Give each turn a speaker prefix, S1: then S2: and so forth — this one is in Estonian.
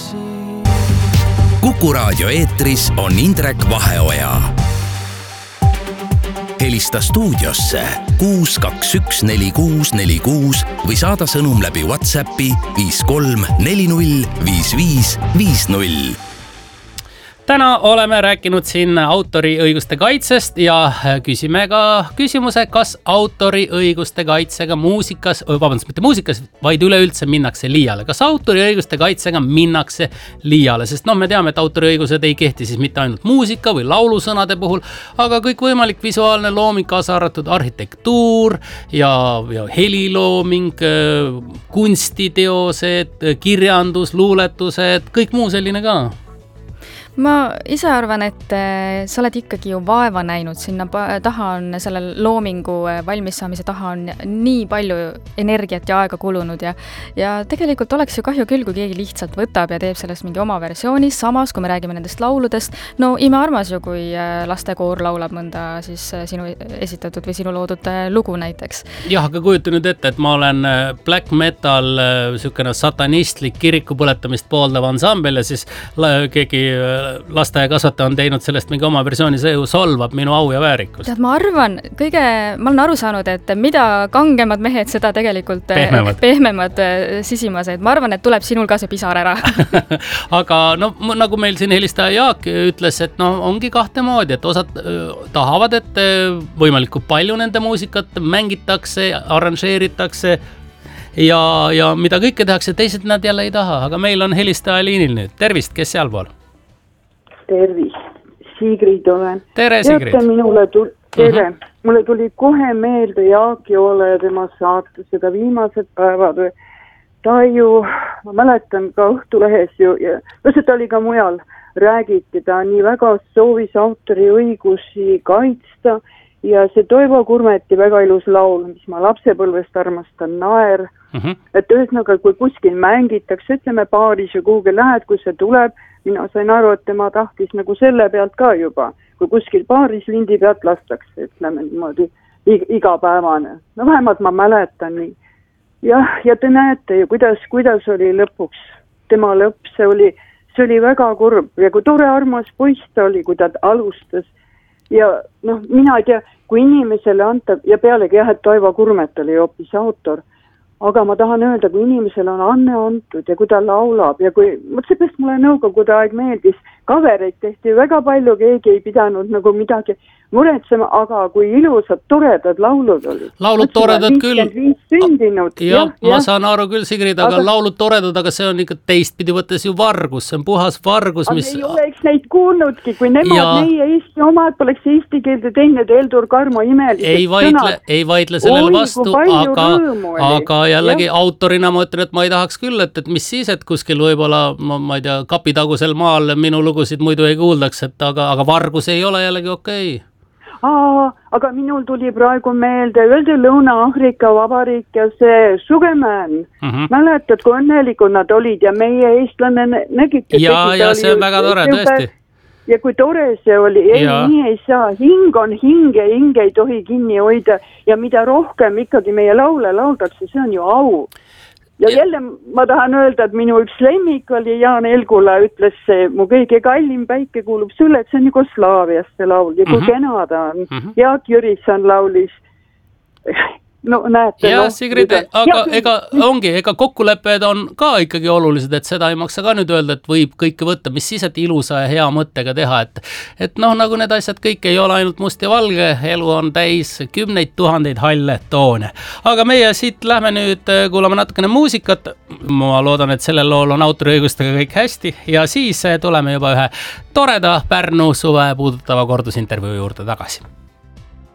S1: Kuku Raadio eetris on Indrek Vaheoja. Helista stuudiosse 6214646 või saada sõnum läbi WhatsAppi 53405550.
S2: Täna oleme rääkinud siin autoriõiguste kaitsest ja küsime ka küsimuse, kas autoriõiguste kaitsega mitte muusikas, vaid üleüldse minnakse liiale. Kas autoriõiguste kaitsega minnakse liiale? Sest me teame, et autoriõigused ei kehti siis mitte ainult muusika või laulusõnade puhul, aga kõik võimalik visuaalne looming, kaasa arvatud arhitektuur ja helilooming, kunstiteosed, kirjandus, luuletused, kõik muu selline ka.
S3: Ma ise arvan, et sa oled ikkagi ju vaeva näinud, sinna taha on selle loomingu valmissaamise taha on nii palju energiat ja aega kulunud ja tegelikult oleks ju kahju küll, kui keegi lihtsalt võtab ja teeb sellest mingi oma versiooni, samas kui me räägime nendest lauludest, imearmas ju, kui lastekoor laulab mõnda siis sinu esitatud või sinu loodud lugu näiteks.
S2: Jah, aga kujuta nüüd ette, et ma olen black metal, sükene satanistlik kiriku põletamist pooldav ansambel ja siis keegi lasteaia kasvataja on teinud sellest mingi oma versiooni, see ju solvab minu au ja väärikust.
S3: Ma arvan, ma olen aru saanud, et mida kangemad mehed, seda tegelikult pehmemad sisimased. Ma arvan, et tuleb sinul ka see pisar ära.
S2: Aga nagu meil siin helistaja Jaak ütles, et ongi kahte moodi, et osad tahavad, et võimalikult palju nende muusikat mängitakse, arranžeeritakse ja mida kõike tehakse, teised nad jälle ei taha, aga meil on helistaja liinil nüüd. Tervist, kes sealpool?
S4: Tervist, Sigrid olen.
S2: Tere, Sigrid.
S4: Mulle tuli kohe meelde Jaak Joole ja tema saate seda viimased päevad. Ta ju, ma mäletan ka Õhtulehes ju, ja ta oli ka mujal, räägiti, ta nii väga soovis autori õigusi kaitsta ja see Toivo Kurmeti väga ilus laul, mis ma lapsepõlvest armastan, Naer. Et ühesõnaga, kui kuskil mängitakse, ütleme paaris ja kuhugi lähed, kui see tuleb, mina sain aru, et tema tahtis nagu selle pealt ka juba, kui kuskil paaris lindi pealt lastakse, ütleme niimoodi igapäevane. Vähemalt ma mäletan nii. Ja te näete ju, kuidas oli lõpuks tema lõpp, see oli väga kurb ja kui tore armas poiss ta oli, kui ta alustas ja mina ei tea, kui inimesele antab ja pealegi et Toivo Kurmet oli hoopis autor, aga ma tahan öelda, kui inimesele on anne antud ja kui ta laulab ja kui, seepärast mulle nõukogude aeg meeldis, kavereid tehti väga palju, keegi ei pidanud nagu midagi muretsema, aga kui ilusad, toredad laulud olid.
S2: Laulud toredad küll.
S4: Sündinud.
S2: Ma saan aru küll, Sigrid, aga laulud toredad, aga see on ikka teistpidi võttes ju vargus, see on puhas vargus, mis...
S4: Aga ei oleks neid kuulnudki, kui meie Eesti omad poleks eesti keelde teinud Eldur Karmo imelised
S2: ei vaidle sellele vastu, aga jällegi autorina ma ütlen, et ma ei tahaks küll, et mis siis, et kuskil võib-olla, ma ei tea, kapitagusel maal minu lugusid muidu ei kuuldaks, aga vargus ei ole jällegi okei.
S4: Aga minul tuli praegu meelde öeldi Lõuna-Aafrika Vabariik ja see Sugeman. Mäletad, kui õnnelikud nad olid ja meie eestlane nägite.
S2: Ja see on väga tore, tõesti.
S4: Ja kui tore see oli, nii ei saa, hing on hinge ei tohi kinni hoida ja mida rohkem ikkagi meie laule lauldakse, see on ju au. Ja jälle ma tahan öelda, et minu üks lemmik oli Jaan Elgula, ütles see, mu kõige kallim päike kuulub sulle, et see on Jugoslaaviast see laul ja kui kena ta on. Jaak Jürisson laulis. Näete.
S2: Ja Sigrid, aga ega kokkulepped on ka ikkagi olulised, et seda ei maksa ka nüüd öelda, et võib kõike võtta, mis siis, et ilusa ja hea mõttega teha, et nagu need asjad kõik ei ole ainult must ja valge, elu on täis 10 000 halle toone. Aga meie siit lähme nüüd kuulame natukene muusikat, ma loodan, et sellel lool on autoriõigustega kõik hästi ja siis tuleme juba ühe toreda Pärnu suve puudutava kordusintervjuu juurde tagasi.